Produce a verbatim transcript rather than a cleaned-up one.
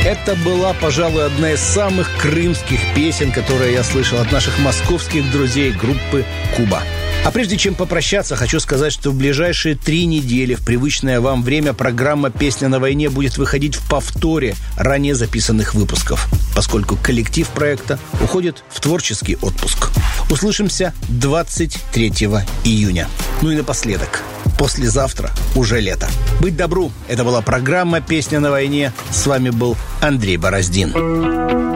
Это была, пожалуй, одна из самых крымских песен, которые я слышал от наших московских друзей группы «Куба». А прежде чем попрощаться, хочу сказать, что в ближайшие три недели в привычное вам время программа «Песня на войне» будет выходить в повторе ранее записанных выпусков, поскольку коллектив проекта уходит в творческий отпуск. Услышимся двадцать третьего июня. Ну и напоследок, послезавтра уже лето. Быть добру, это была программа «Песня на войне». С вами был Андрей Бороздин.